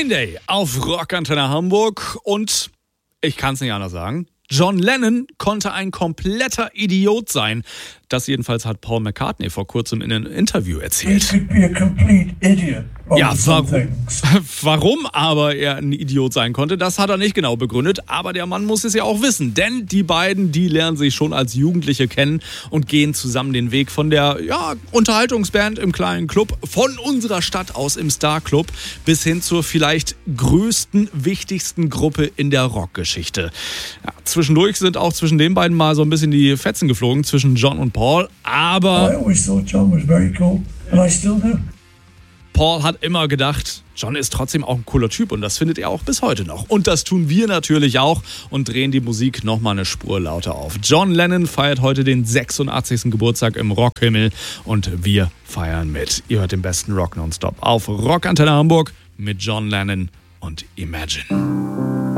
Green Day auf Rockantenne Hamburg und ich kann es nicht anders sagen. John Lennon konnte ein kompletter Idiot sein. Das jedenfalls hat Paul McCartney vor kurzem in einem Interview erzählt. He could be a complete idiot. Ja, warum aber er ein Idiot sein konnte, das hat er nicht genau begründet. Aber der Mann muss es ja auch wissen. Denn die beiden, die lernen sich schon als Jugendliche kennen und gehen zusammen den Weg von der Unterhaltungsband im kleinen Club, von unserer Stadt aus im Star Club, bis hin zur vielleicht größten, wichtigsten Gruppe in der Rockgeschichte. Ja, zwischendurch sind auch zwischen den beiden mal so ein bisschen die Fetzen geflogen, zwischen John und Paul. Aber I always thought John was very cool, and I still do. Paul hat immer gedacht, John ist trotzdem auch ein cooler Typ und das findet er auch bis heute noch. Und das tun wir natürlich auch und drehen die Musik nochmal eine Spur lauter auf. John Lennon feiert heute den 86. Geburtstag im Rockhimmel und wir feiern mit. Ihr hört den besten Rock nonstop auf Rockantenne Hamburg mit John Lennon und Imagine.